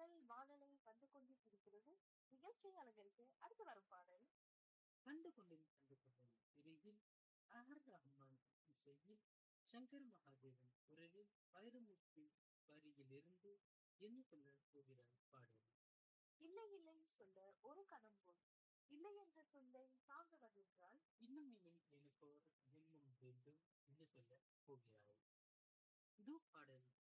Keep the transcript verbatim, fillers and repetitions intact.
பாடல் வானலை வந்து கொண்டிருக்கிறது. நிகழ்ச்சியை அலங்கரிக்க அடுத்து வரும் பாடல் கண்டு கொண்டேன் கண்டு கொண்டேன் திரையில் ஆர் ரஹ்மான் இசையில் சங்கர் மகாதேவன் குரலில் வைரமுத்து வரியிலிருந்து என்ன சொல்ல போகிறாய் பாடல். இல்லை இல்லை சொல்ல ஒரு கணம் போல் இல்லை என்ற சொல்லை தாங்குவதென்றால் இன்னும் இன்னும் எனக்கு ஒரு ஜென்மம் வேண்டும் என்று சொல்ல போகிறாய். இது பாடல்